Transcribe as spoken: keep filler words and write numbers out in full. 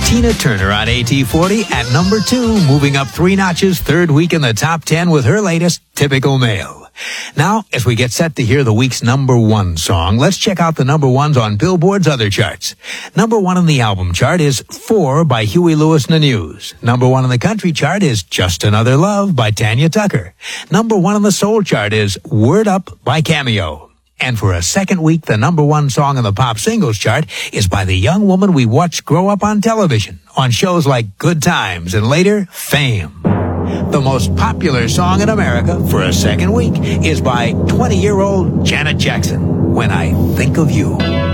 Tina Turner on A T forty at number two, moving up three notches, third week in the top ten with her latest, Typical Male. Now, as we get set to hear the week's number one song, let's check out the number ones on Billboard's other charts. Number one on the album chart is Four by Huey Lewis and the News. Number one on the country chart is Just Another Love by Tanya Tucker. Number one on the soul chart is Word Up by Cameo. And for a second week, the number one song on the pop singles chart is by the young woman we watched grow up on television, on shows like Good Times and later, Fame. The most popular song in America for a second week is by twenty-year-old Janet Jackson, When I Think of You.